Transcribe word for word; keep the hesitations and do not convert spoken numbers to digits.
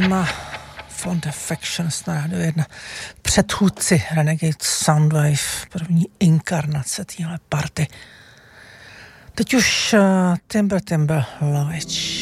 Nirvana, Fond Affections na rádio jedna. Předchůdci Renegade Soundwave, první inkarnace téhle party. Teď už uh, Timber Timber Lovitch.